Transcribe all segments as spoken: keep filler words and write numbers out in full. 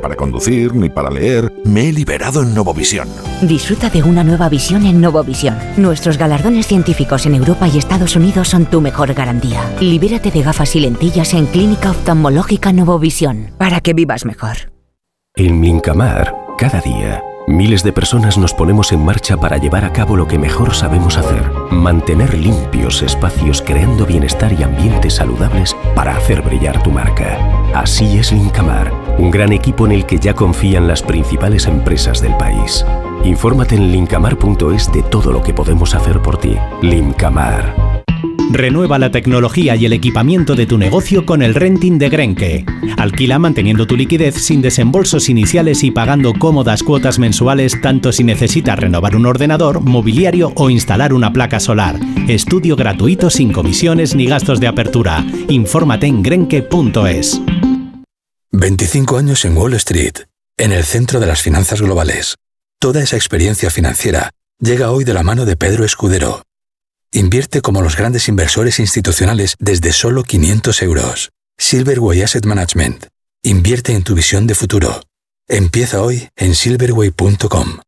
para conducir, ni para leer. Me he liberado en Novovisión. Disfruta de una nueva visión en Novovisión. Nuestros galardones científicos en Europa y Estados Unidos son tu mejor garantía. Libérate de gafas y lentillas en Clínica Oftalmológica Novovisión, para que vivas mejor. En Mlincamar, cada día, miles de personas nos ponemos en marcha para llevar a cabo lo que mejor sabemos hacer: mantener limpios espacios, creando bienestar y ambientes saludables para hacer brillar tu marca. Así es Mlincamar, un gran equipo en el que ya confían las principales empresas del país. Infórmate en lincamar punto es de todo lo que podemos hacer por ti. Mlincamar. Renueva la tecnología y el equipamiento de tu negocio con el renting de Grenke. Alquila manteniendo tu liquidez sin desembolsos iniciales y pagando cómodas cuotas mensuales, tanto si necesitas renovar un ordenador, mobiliario o instalar una placa solar. Estudio gratuito sin comisiones ni gastos de apertura. Infórmate en grenke punto es. veinticinco años en Wall Street, en el centro de las finanzas globales. Toda esa experiencia financiera llega hoy de la mano de Pedro Escudero. Invierte como los grandes inversores institucionales desde solo quinientos euros. Silverway Asset Management. Invierte en tu visión de futuro. Empieza hoy en silverway punto com.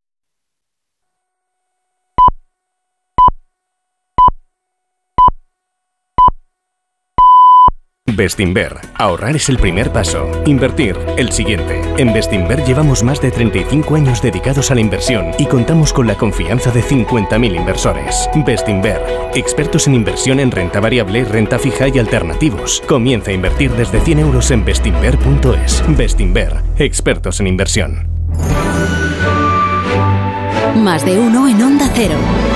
Bestinver. Ahorrar es el primer paso. Invertir, el siguiente. En Bestinver llevamos más de treinta y cinco años dedicados a la inversión y contamos con la confianza de cincuenta mil inversores. Bestinver. Expertos en inversión en renta variable, renta fija y alternativos. Comienza a invertir desde cien euros en bestinver punto es. Bestinver. Expertos en inversión. Más de uno en Onda Cero.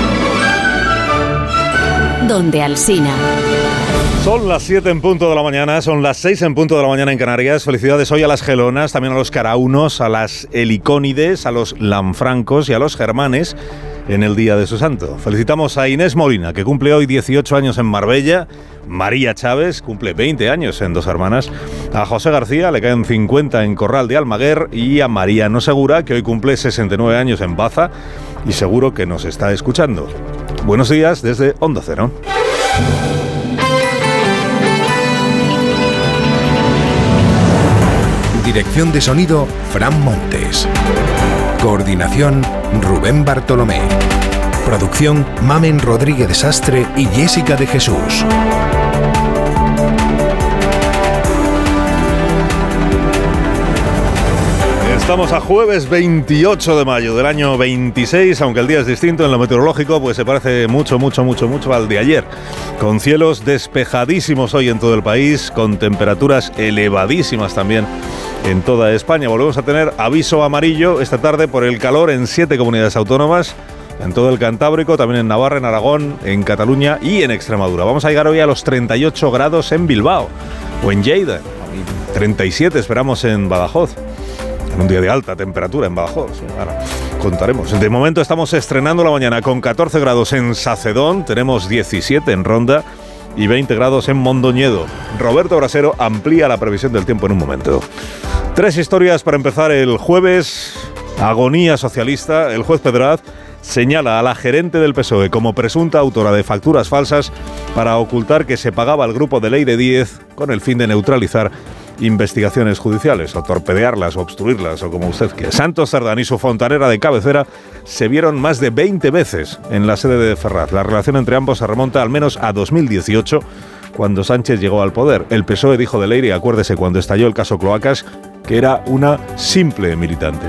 Donde Alsina. Son las siete en punto de la mañana, son las seis en punto de la mañana en Canarias. Felicidades hoy a las gelonas, también a los caraunos, a las helicónides, a los lanfrancos y a los germanes en el día de su santo. Felicitamos a Inés Molina, que cumple hoy dieciocho años en Marbella. María Chávez cumple veinte años en Dos Hermanas. A José García le caen cincuenta en Corral de Almaguer. Y a Mariano Segura, que hoy cumple sesenta y nueve años en Baza. Y seguro que nos está escuchando. Buenos días desde Onda Cero. Dirección de sonido, Fran Montes. Coordinación, Rubén Bartolomé. Producción, Mamen Rodríguez de Sastre y Jessica de Jesús. Estamos a jueves veintiocho de mayo del año veintiséis, aunque el día es distinto en lo meteorológico, pues se parece mucho, mucho, mucho, mucho al de ayer. Con cielos despejadísimos hoy en todo el país, con temperaturas elevadísimas también en toda España. Volvemos a tener aviso amarillo esta tarde por el calor en siete comunidades autónomas, en todo el Cantábrico, también en Navarra, en Aragón, en Cataluña y en Extremadura. Vamos a llegar hoy a los treinta y ocho grados en Bilbao o en Lleida, treinta y siete esperamos en Badajoz. En un día de alta temperatura en Badajoz. Ahora contaremos. De momento estamos estrenando la mañana con catorce grados en Sacedón, tenemos diecisiete en Ronda y veinte grados en Mondoñedo. Roberto Brasero amplía la previsión del tiempo en un momento. Tres historias para empezar el jueves. Agonía socialista. El juez Pedraz señala a la gerente del P S O E como presunta autora de facturas falsas para ocultar que se pagaba al grupo de Leire Díez con el fin de neutralizar investigaciones judiciales, o torpedearlas, o obstruirlas, o como usted quiera. Santos Cerdán y su fontanera de cabecera se vieron más de veinte veces en la sede de Ferraz. La relación entre ambos se remonta al menos a dos mil dieciocho, cuando Sánchez llegó al poder. El P S O E dijo de Leire, acuérdese cuando estalló el caso Cloacas, que era una simple militante.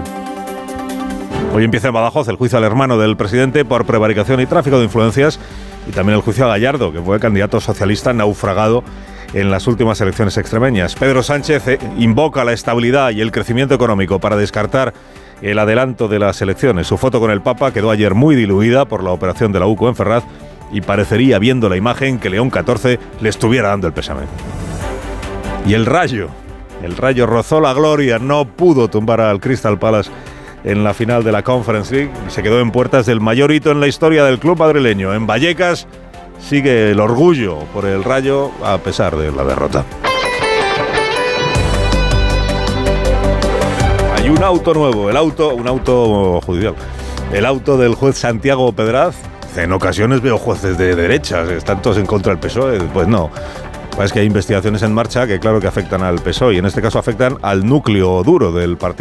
Hoy empieza en Badajoz el juicio al hermano del presidente por prevaricación y tráfico de influencias, y también el juicio a Gallardo, que fue candidato socialista naufragado en las últimas elecciones extremeñas. Pedro Sánchez eh, invoca la estabilidad y el crecimiento económico para descartar el adelanto de las elecciones. Su foto con el Papa quedó ayer muy diluida por la operación de la U C O en Ferraz y parecería, viendo la imagen, que León catorce le estuviera dando el pésame. Y el Rayo, el Rayo rozó la gloria, no pudo tumbar al Crystal Palace en la final de la Conference League y se quedó en puertas del mayor hito en la historia del club madrileño. En Vallecas sigue el orgullo por el Rayo a pesar de la derrota. Hay un auto nuevo, el auto, un auto judicial, el auto del juez Santiago Pedraz. En ocasiones veo jueces de derechas, están todos en contra del P S O E. Pues no, es que hay investigaciones en marcha que claro que afectan al P S O E y en este caso afectan al núcleo duro del partido.